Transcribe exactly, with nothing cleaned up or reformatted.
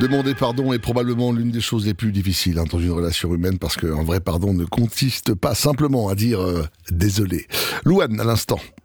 Demander pardon est probablement l'une des choses les plus difficiles hein, dans une relation humaine, parce qu'un vrai pardon ne consiste pas simplement à dire euh, désolé. Louane, à l'instant.